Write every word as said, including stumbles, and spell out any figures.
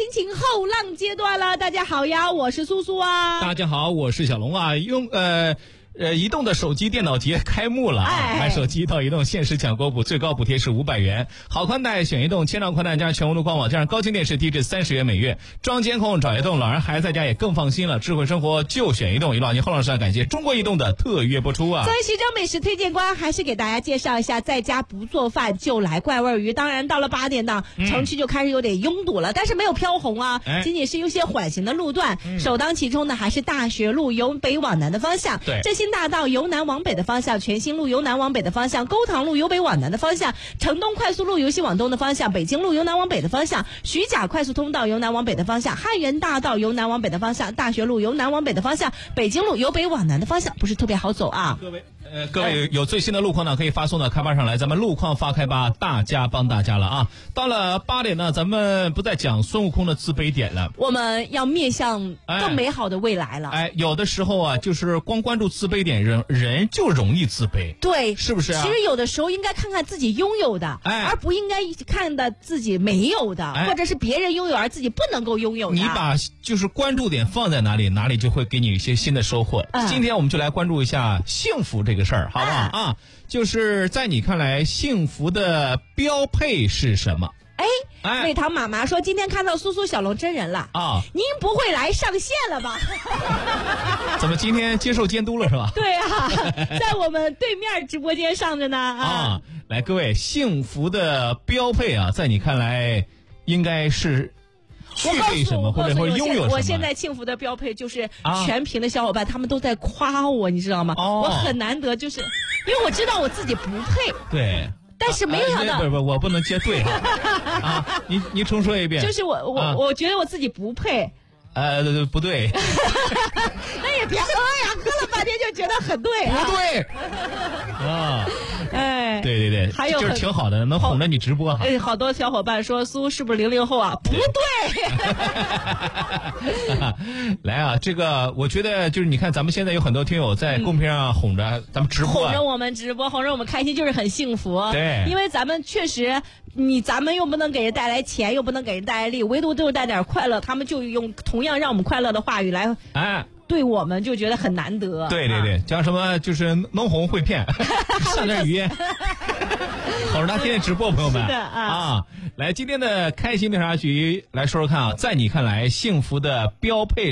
心情后浪阶段了。大家好呀，我是苏苏啊。 大家好，我是小龙啊。用呃。呃，移动的手机电脑节开幕了啊！ 哎、 买手机到移动限时抢国补，最高补贴是五百元。好宽带选移动，千兆宽带加上全国路官网，加上高清电视，低至三十元每月。装监控找移动，老人孩子在家也更放心了。智慧生活就选移动。一老年后浪上感谢中国移动的特约播出啊！ 作为徐州美食推荐官，还是给大家介绍一下，在家不做饭就来怪味鱼。当然，到了八点档，城区就开始有点拥堵了，嗯、但是没有飘红啊，哎、仅仅是有些缓行的路段。嗯、首当其冲的还是大学路由北往南的方向， 对， 振兴大道由南往北的方向，全兴路由南往北的方向，沟塘路由北往南的方向，城东快速路由西往东的方向，北京路由南往北的方向，徐甲快速通道由南往北的方向，汉源大道由南往北的方向，大学路由南往北的方向，北京路由北往南的方向，不是特别好走啊。 各位呃，各位有最新的路况呢，可以发送到开吧上来，咱们路况发开吧，大家帮大家了啊！到了八点呢，咱们不再讲孙悟空的自卑点了， 我们要面向更美好的未来了。 哎，哎有的时候啊，就是光关注自卑点，人人就容易自卑， 对， 是不是啊？ 其实有的时候应该看看自己拥有的， 哎， 而不应该看的自己没有的，哎、或者是别人拥有而自己不能够拥有的。 你把就是关注点放在哪里，哪里就会给你一些新的收获。嗯、今天我们就来关注一下幸福这个事儿，好不好、嗯、啊？就是在你看来，幸福的标配是什么？ 哎，哎魏唐妈妈说今天看到苏苏小龙真人了啊！您不会来上线了吧？ 怎么今天接受监督了是吧？ 对啊，在我们对面直播间上着呢啊！ 啊来，各位，幸福的标配啊，在你看来应该是具备什么，或者会拥有什么？ 我现在幸福的标配就是全屏的小伙伴，他们都在夸我，你知道吗？ 哦、 我很难得，就是因为我知道我自己不配。 对。 但是没有想到， 啊、不不，我不能接对啊！你你重说一遍。 就是我我、啊、我觉得我自己不配。 呃，不对。 那也别喝呀，喝了半天就觉得很对、啊。 不对。啊， 哎， 对对对， 还有就是挺好的，能哄着你直播。 哎，好多小伙伴说苏是不是零零后啊？不对。 来啊，这个我觉得就是你看，咱们现在有很多听友在公屏上哄着、嗯、咱们直播、啊， 哄着我们直播，哄着我们开心，就是很幸福。 对， 因为咱们确实，你咱们又不能给人带来钱，又不能给人带来利，唯独就带点快乐，他们就用同样让我们快乐的话语来，哎。对我们就觉得很难得。 对对对，讲、啊、什么就是能哄会骗，上点语言，好着他天天直播，朋友们。 是的啊, 啊，来今天的开心调查局来说说看啊，在你看来幸福的标配